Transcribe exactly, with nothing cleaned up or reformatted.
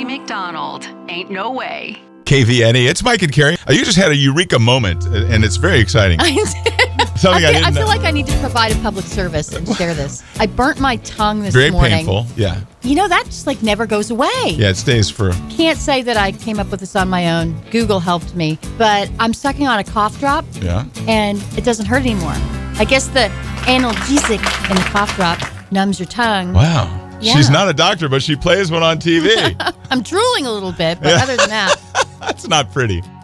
McDonald. Ain't no way. K V N E. It's Mike and Carrie. You just had a eureka moment, and it's very exciting. I, Something I, I, feel, didn't I feel know. like I need to provide a public service and share this. I burnt my tongue this Very morning. painful. Yeah. You know, that just like never goes away. Yeah, it stays for... Can't say that I came up with this on my own. Google helped me. But I'm sucking on a cough drop, Yeah. and it doesn't hurt anymore. I guess the analgesic in the cough drop numbs your tongue. Wow. Yeah. She's not a doctor, but she plays one on T V. I'm drooling a little bit, but Yeah. other than that... That's not pretty.